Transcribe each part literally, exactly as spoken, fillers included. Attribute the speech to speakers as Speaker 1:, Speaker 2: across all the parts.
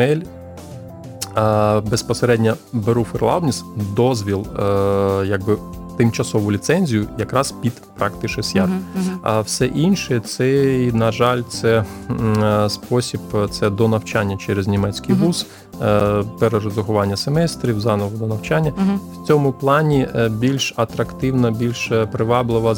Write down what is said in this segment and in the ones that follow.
Speaker 1: земель безпосередньо беру ферлаубніс, дозвіл, якби тимчасову ліцензію якраз під практише яр. Uh-huh, uh-huh. А все інше, це, на жаль, це спосіб, це до навчання через німецький uh-huh. вуз, перередагування семестрів, заново до навчання. Uh-huh. В цьому плані більш атрактивна, більш приваблива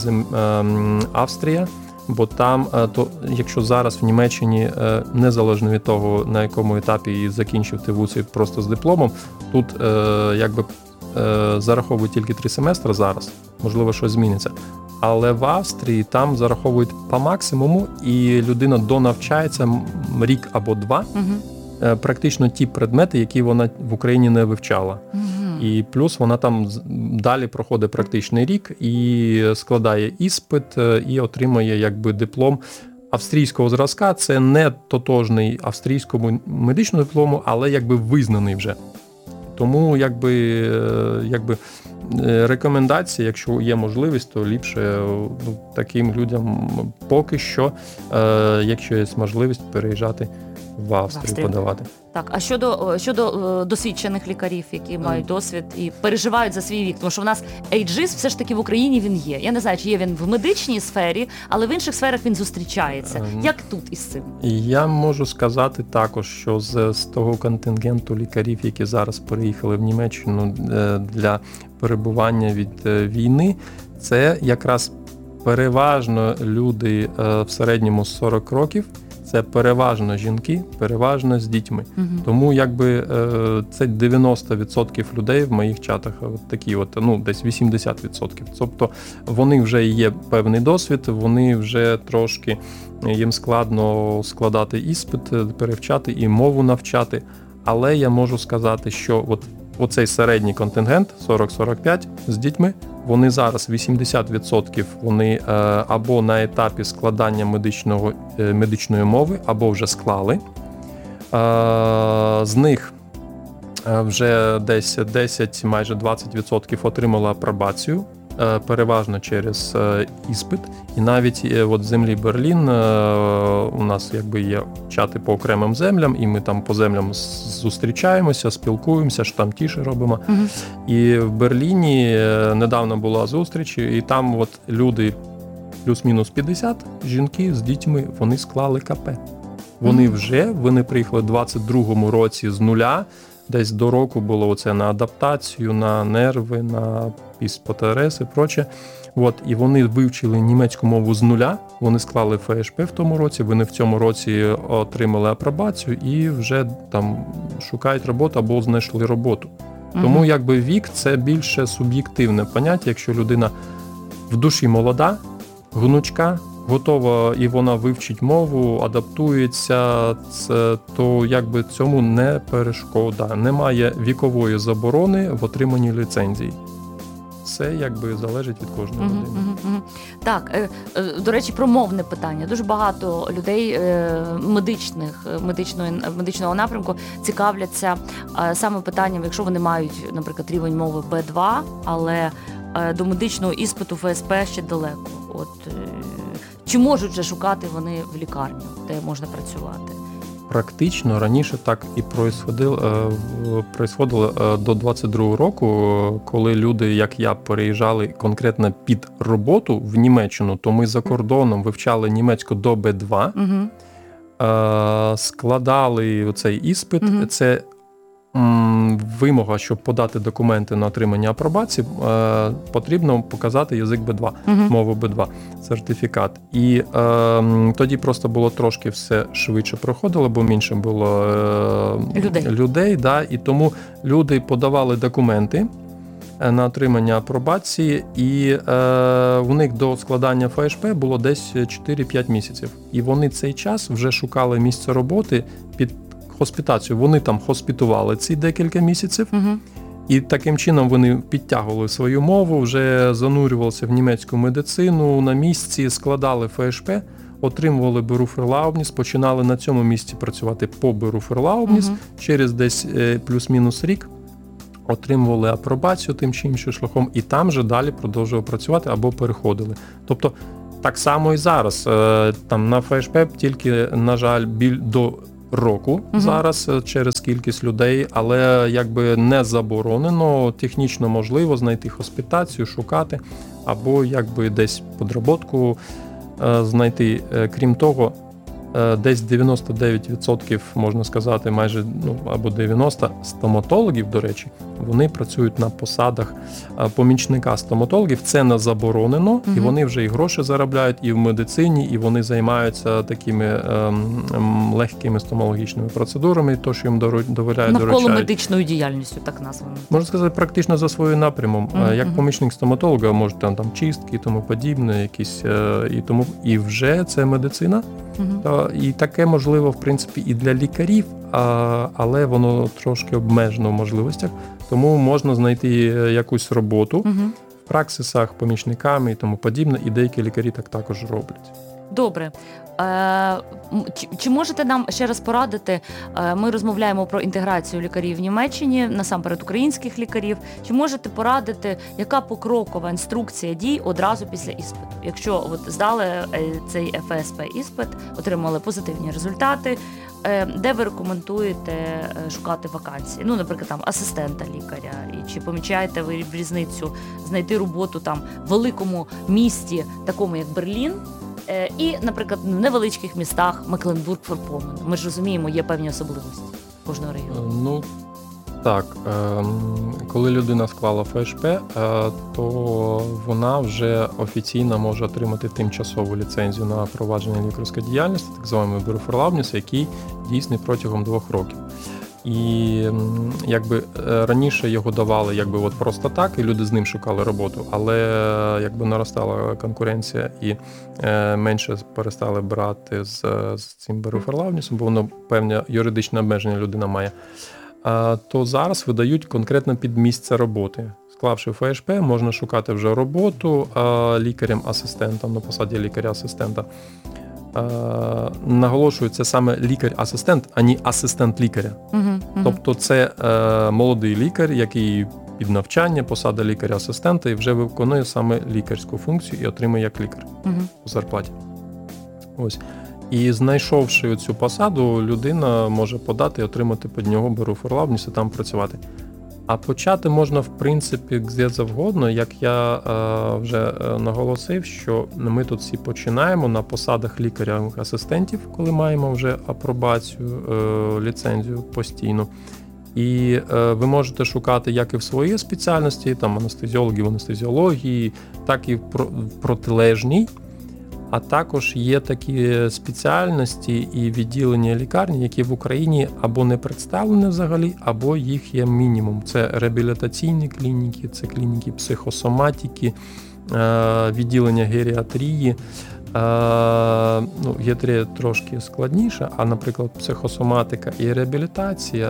Speaker 1: Австрія, бо там, то, якщо зараз в Німеччині, незалежно від того, на якому етапі закінчив ти вуз і просто з дипломом, тут якби зараховують тільки три семестри зараз, можливо, щось зміниться. Але в Австрії там зараховують по максимуму, і людина донавчається рік або два, угу. практично ті предмети, які вона в Україні не вивчала. Угу. І плюс вона там далі проходить практичний рік і складає іспит, і отримує якби диплом австрійського зразка. Це не тотожний австрійському медичному диплому, але якби визнаний вже. Тому якби, якби рекомендація, якщо є можливість, то ліпше ну, таким людям поки що, е, якщо є можливість, переїжджати в Австрію, в Австрію. подавати.
Speaker 2: Так, а щодо, щодо досвідчених лікарів, які мають досвід і переживають за свій вік, тому що в нас ейджист все ж таки в Україні він є. Я не знаю, чи є він в медичній сфері, але в інших сферах він зустрічається. Як тут із цим?
Speaker 1: Я можу сказати також, що з, з того контингенту лікарів, які зараз переїхали в Німеччину для перебування від війни, це якраз переважно люди в середньому сорок років, це переважно жінки, переважно з дітьми. Угу. Тому якби це дев'яносто відсотків людей в моїх чатах, от такі от, ну, десь вісімдесят відсотків. Тобто вони вже є певний досвід, вони вже трошки, їм складно складати іспит, перевчати і мову навчати. Але я можу сказати, що от оцей середній контингент сорок сорок п'ять з дітьми, вони зараз вісімдесят відсотків вони або на етапі складання медичного, медичної мови, або вже склали. З них вже десь десять, майже двадцять відсотків отримали апробацію, переважно через іспит. І навіть от в землі Берлін у нас якби є чати по окремим землям, і ми там по землям зустрічаємося, спілкуємося, штамтіші робимо. Uh-huh. І в Берліні недавно була зустріч, і там от люди плюс-мінус п'ятдесят, жінки з дітьми, вони склали КП. Вони uh-huh. вже, вони приїхали в двадцять другому році з нуля, десь до року було оце на адаптацію, на нерви, на ПТРС і проче. От, і вони вивчили німецьку мову з нуля, вони склали ФШП в тому році, вони в цьому році отримали апробацію і вже там шукають роботу або знайшли роботу. Угу. Тому якби вік – це більше суб'єктивне поняття. Якщо людина в душі молода, гнучка, готова і вона вивчить мову, адаптується, це, то якби цьому не перешкода. Немає вікової заборони в отриманні ліцензії. Це якби залежить від кожної людини. Uh-huh, uh-huh.
Speaker 2: Так, е, е, до речі, про мовне питання. Дуже багато людей е, медичних, медичної, медичного напрямку цікавляться е, саме питанням, якщо вони мають, наприклад, рівень мови Б два, але е, до медичного іспиту ФСП ще далеко. От, е, чи можуть вже шукати вони в лікарню, де можна працювати?
Speaker 1: Практично раніше так і происходило до двадцять другого року, коли люди, як я, переїжджали конкретно під роботу в Німеччину, то ми за кордоном вивчали німецьку до Б два, угу. складали цей іспит. Угу. Це вимога, щоб подати документи на отримання апробації, потрібно показати язик Б два, uh-huh. мову Б два, сертифікат. І е, тоді просто було трошки все швидше проходило, бо менше було е, людей, людей да, і тому люди подавали документи на отримання апробації, і е, у них до складання ФШП було десь чотири-п'ять місяців. І вони цей час вже шукали місце роботи під хоспітацію. Вони там хоспітували ці декілька місяців, угу. і таким чином вони підтягували свою мову, вже занурювалися в німецьку медицину, на місці складали ФШП, отримували Беруферлаубніс, починали на цьому місці працювати по Беруферлаубніс, угу. через десь плюс-мінус рік отримували апробацію тим чи іншим шляхом, і там же далі продовжували працювати або переходили. Тобто так само і зараз. Там на ФШП тільки, на жаль, біль до року
Speaker 2: Мгм.
Speaker 1: зараз е, через кількість людей, але якби не заборонено, технічно можливо знайти госпітацію, шукати, або якби десь подроботку е, знайти. Е, Крім того, е, десь дев'яносто дев'ять відсотків, можна сказати, майже, ну, або дев'яносто стоматологів, до речі, вони працюють на посадах е, помічника стоматологів. Це не заборонено, і
Speaker 2: Мгм.
Speaker 1: вони вже і гроші заробляють і в медицині, і вони займаються такими ем, ем, легкими стоматологічними процедурами, то, що їм доро- довіряють,
Speaker 2: Навколо
Speaker 1: доручають.
Speaker 2: медичною діяльністю, так названо.
Speaker 1: Можна сказати, практично за своїм напрямом. Е,
Speaker 2: Мгм,
Speaker 1: Як
Speaker 2: мгм.
Speaker 1: помічник стоматолога, може там, там чистки і тому подібне, якісь е, і тому і вже це медицина.
Speaker 2: Мгм.
Speaker 1: Та, і таке можливо, в принципі, і для лікарів, а, але воно трошки обмежено в можливостях. Тому можна знайти е, якусь роботу
Speaker 2: Мгм.
Speaker 1: в праксисах, помічниками і тому подібне, і деякі лікарі так також роблять.
Speaker 2: Добре. Е, м, чи, чи можете нам ще раз порадити? Е, ми розмовляємо про інтеграцію лікарів в Німеччині, насамперед українських лікарів. Чи можете порадити, яка покрокова інструкція дій одразу після іспиту? Якщо от здали е, цей еф ес пе іспит, отримали позитивні результати, е, де ви рекомендуєте е, шукати вакансії? Ну, наприклад, там асистента лікаря, і чи помічаєте ви різницю знайти роботу там в великому місті, такому як Берлін? Е, І, наприклад, в невеличких містах Мекленбург-Форпомен. Ми ж розуміємо, є певні особливості кожного
Speaker 1: Е,
Speaker 2: регіону.
Speaker 1: Ну так, ем, коли людина склала еф еш пе, е, то вона вже офіційно може отримати тимчасову ліцензію на провадження лікарської діяльності, так званий Berufserlaubnis, який дійсний протягом двох років. І м, якби е, раніше його давали якби от просто так, і люди з ним шукали роботу, але е, якби наростала конкуренція і е, менше перестали брати з, з цим Berufserlaubnis, бо воно певне юридичне обмеження людина має. А, то зараз видають конкретно під місце роботи. Склавши еф еш пе, можна шукати вже роботу а, лікарем-асистентом на посаді лікаря-асистента. А, наголошую, це саме лікар-асистент, а не асистент лікаря.
Speaker 2: Угу, угу.
Speaker 1: Тобто це е, молодий лікар, який під навчання, посада лікаря-асистента і вже виконує саме лікарську функцію і отримує як лікар
Speaker 2: Угу.
Speaker 1: по зарплаті. Ось. І знайшовши цю посаду, людина може подати і отримати під нього Berufserlaubnis і там працювати. А почати можна, в принципі, де завгодно, як я е, вже е, наголосив, що ми тут всі починаємо на посадах лікаря-асистентів, коли маємо вже апробацію, е, ліцензію постійно. І е, ви можете шукати як і в своїй спеціальності, там анестезіологи в анестезіології, так і в, про, в протилежній. А також є такі спеціальності і відділення лікарні, які в Україні або не представлені взагалі, або їх є мінімум. Це реабілітаційні клініки, це клініки психосоматики, відділення геріатрії. Ну, геріатрія трошки складніша, а, наприклад, психосоматика і реабілітація,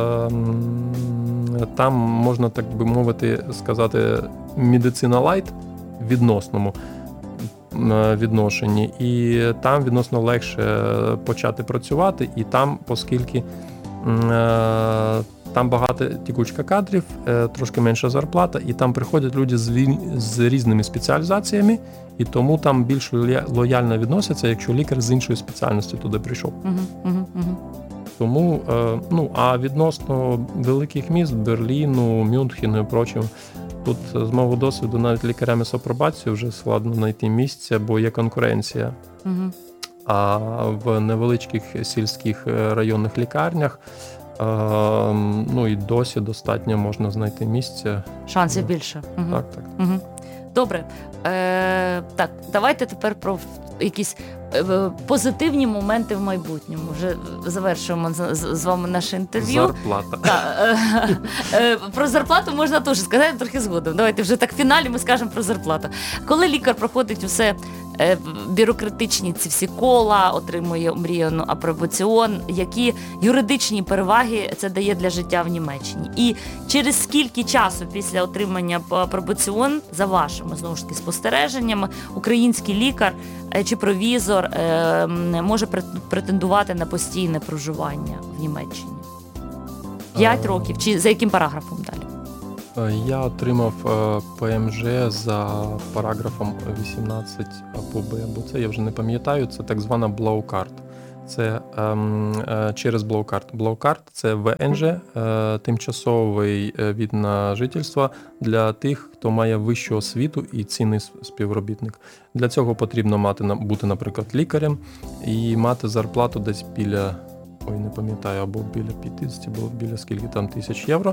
Speaker 1: там можна, так би мовити, сказати, медицина лайт в відносному відношенні, і там відносно легше почати працювати, і там, оскільки там багато тікучка кадрів, трошки менша зарплата, і там приходять люди з, з різними спеціалізаціями, і тому там більш лояльно відносяться, якщо лікар з іншої спеціальності туди прийшов.
Speaker 2: Угу, угу, угу.
Speaker 1: Тому, ну, а відносно великих міст, Берліну, Мюнхену і прочим, тут з мого досвіду навіть лікарями з апробацією вже складно знайти місце, бо є конкуренція.
Speaker 2: Угу.
Speaker 1: А в невеличких сільських районних лікарнях ну і досі достатньо можна знайти місце.
Speaker 2: Шансів більше. Угу.
Speaker 1: Так, так.
Speaker 2: Угу. Добре. Е, так, давайте тепер про якісь е, позитивні моменти в майбутньому. Вже завершуємо з, з вами наше інтерв'ю.
Speaker 1: Зарплата.
Speaker 2: Так, е, е, про зарплату можна теж сказати трохи згодом. Давайте вже так в фіналі ми скажемо про зарплату. Коли лікар проходить усе е, бюрократичні ці всі кола, отримує мріяну апробаціон, які юридичні переваги це дає для життя в Німеччині? І через скільки часу після отримання апробаціон, за вашими, знову ж таки, спостереженнями, український лікар е, чи провізор е, може претендувати на постійне проживання в Німеччині? П'ять років? Чи за яким параграфом далі?
Speaker 1: Я отримав пе ем же за параграфом вісімнадцять або Б, або це, я вже не пам'ятаю, це так звана блау-карт. це ем, е, через Блоукарт. Блоукарт – це вэ ен же, е, тимчасовий від на жительство для тих, хто має вищу освіту і цінний співробітник. Для цього потрібно мати, бути, наприклад, лікарем і мати зарплату десь біля, ой, не пам'ятаю, або біля п'ятдесят, або біля скільки там тисяч євро.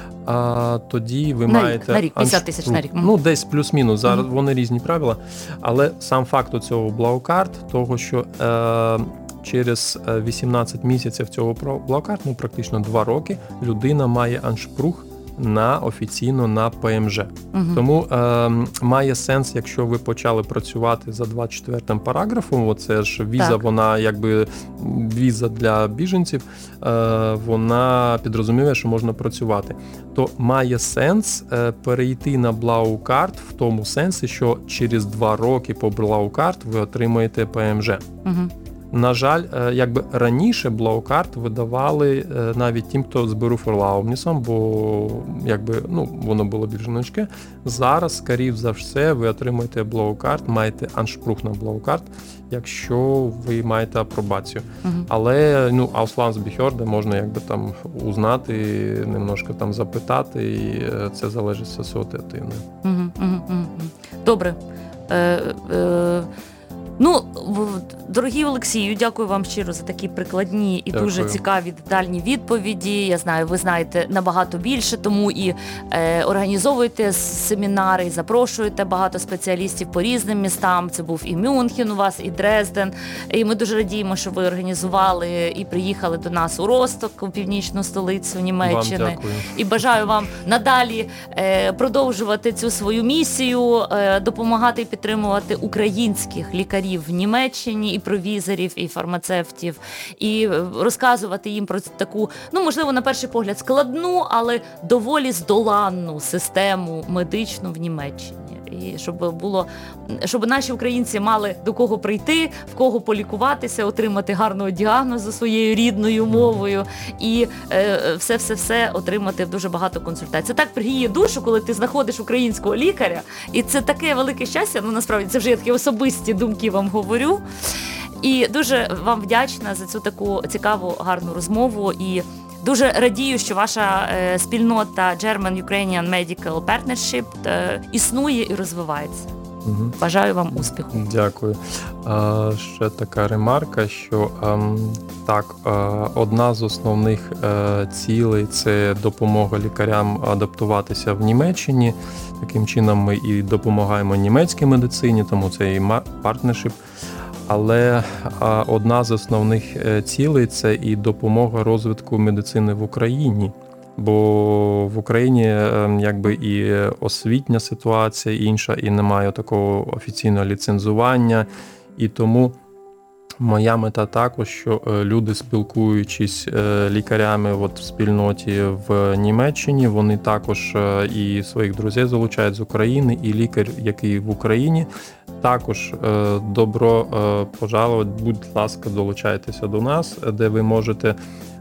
Speaker 1: А тоді ви
Speaker 2: на
Speaker 1: маєте...
Speaker 2: Рік, на рік, п'ятдесят тисяч на рік.
Speaker 1: Ну, десь плюс-мінус. Зараз
Speaker 2: mm-hmm.
Speaker 1: вони різні правила. Але сам факт цього Блаукарт, того, що е, через вісімнадцять місяців цього Блаукарт, ну, практично два роки, людина має аншпрух на офіційно на пе ем же. Угу. Тому е, має сенс, якщо ви почали працювати за двадцять четвертим параграфом, оце ж віза, так. вона якби віза для біженців, е, вона підрозуміє, що можна працювати. То має сенс е, перейти на Блаукарт в тому сенсі, що через два роки по Блаукарт ви отримаєте пе ем же. Угу. На жаль, якби раніше Блаукарт видавали навіть тим, хто з Беруферлаумнісом, бо якби, ну, воно було більш жіночке. Зараз, скоріше за все, ви отримаєте Блаукарт, маєте аншпрух на Блаукарт, якщо ви маєте апробацію. Угу. Але, ну, Auslandsbehörde можна якби там узнати, немножко там запитати, і це залежить ситуативно.
Speaker 2: Угу, угу, угу. Добре. Е, е... Ну, дорогі Олексію, дякую вам щиро за такі прикладні і дякую. Дуже цікаві детальні відповіді. Я знаю, ви знаєте набагато більше, тому і е, організовуєте семінари, і запрошуєте багато спеціалістів по різним містам. Це був і Мюнхен у вас, і Дрезден. І ми дуже радіємо, що ви організували і приїхали до нас у Росток, у північну столицю Німеччини. І бажаю вам надалі е, продовжувати цю свою місію, е, допомагати і підтримувати українських лікарів в Німеччині, і провізорів, і фармацевтів, і розказувати їм про таку, ну, можливо, на перший погляд складну, але доволі здоланну систему медичну в Німеччині. І щоб було, щоб наші українці мали до кого прийти, в кого полікуватися, отримати гарного діагнозу своєю рідною мовою і все-все-все отримати дуже багато консультацій. Це так пригріє душу, коли ти знаходиш українського лікаря, і це таке велике щастя, ну, насправді, це вже я такі особисті думки вам говорю. І дуже вам вдячна за цю таку цікаву, гарну розмову. І дуже радію, що ваша е, спільнота German-Ukrainian Medical Partnership е, існує і розвивається. Угу. Бажаю вам успіху.
Speaker 1: Дякую. А, ще така ремарка, що а, так, а, одна з основних а, цілей – це допомога лікарям адаптуватися в Німеччині. Таким чином ми і допомагаємо німецькій медицині, тому це і партнершіп. Але а, одна з основних цілей – це і допомога розвитку медицини в Україні. Бо в Україні якби і освітня ситуація інша, і немає такого офіційного ліцензування. І тому моя мета також, що люди, спілкуючись лікарями от в спільноті в Німеччині, вони також і своїх друзів залучають з України, і лікар, який в Україні, також добро пожаловать, будь ласка, долучайтеся до нас, де ви можете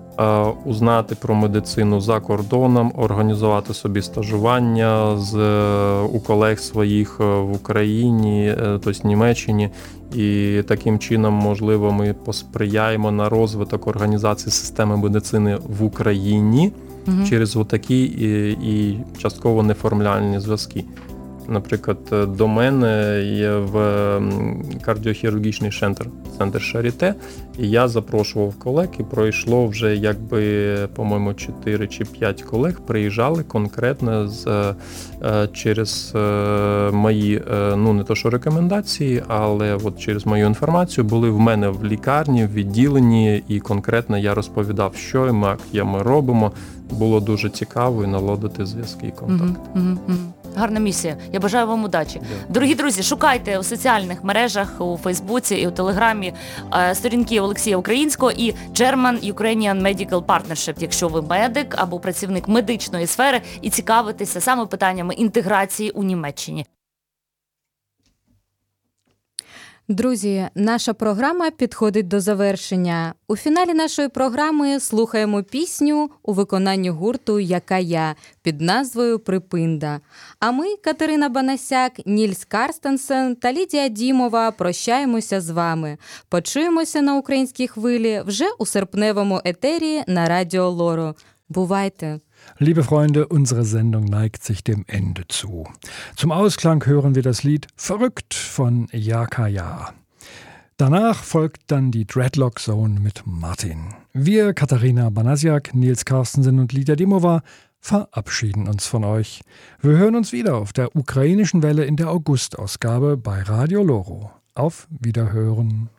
Speaker 1: узнати про медицину за кордоном, організувати собі стажування з, у колег своїх в Україні, тобто в Німеччині. І таким чином, можливо, ми посприяємо на розвиток організації системи медицини в Україні угу. через отакі і, і частково неформальні зв'язки. Наприклад, до мене є в кардіохірургічний центр, центр Шаріте, і я запрошував колег, і пройшло вже, якби, по-моєму, чотири чи п'ять колег приїжджали конкретно з, через мої, ну, не то що рекомендації, але от через мою інформацію були в мене в лікарні, в відділенні, і конкретно я розповідав, що і як ми робимо. Було дуже цікаво і наладити зв'язки і контакти.
Speaker 2: Mm-hmm, mm-hmm. Гарна місія. Я бажаю вам удачі. Yeah. Дорогі друзі, шукайте у соціальних мережах, у Фейсбуці і у Телеграмі сторінки Олексія Українського і German-Ukrainian Medical Partnership, якщо ви медик або працівник медичної сфери і цікавитеся саме питаннями інтеграції у Німеччині.
Speaker 3: Друзі, наша програма підходить до завершення. У фіналі нашої програми слухаємо пісню у виконанні гурту «Яка я» під назвою «Припинда». А ми, Катерина Банасяк, Нільс Карстенсен та Лідія Дімова, прощаємося з вами. Почуємося на українській хвилі вже у серпневому етері на Радіо Лоро. Бувайте!
Speaker 4: Liebe Freunde, unsere Sendung neigt sich dem Ende zu. Zum Ausklang hören wir das Lied Verrückt von Jaka Ja. Danach folgt dann die Dreadlock Zone mit Martin. Wir, Katharina Banasiak, Nils Carstensen und Lidia Dimova, verabschieden uns von euch. Wir hören uns wieder auf der ukrainischen Welle in der August-Ausgabe bei Radio Loro. Auf Wiederhören.